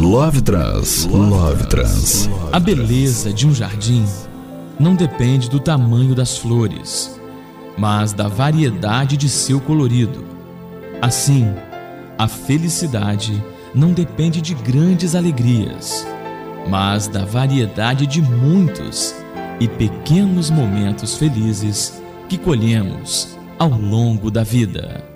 Love Trans. Love Trans. A beleza de um jardim não depende do tamanho das flores, mas da variedade de seu colorido. Assim, a felicidade não depende de grandes alegrias, mas da variedade de muitos e pequenos momentos felizes que colhemos ao longo da vida.